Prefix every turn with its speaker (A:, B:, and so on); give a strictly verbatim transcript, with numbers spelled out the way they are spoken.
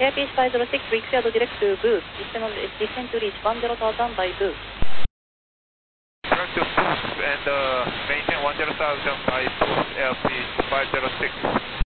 A: Airfish five zero six, required direct to booth. Descend, descend to reach one zero thousand by booth.
B: Direct to booth and uh, maintain one zero thousand by booth, Airfish five zero six.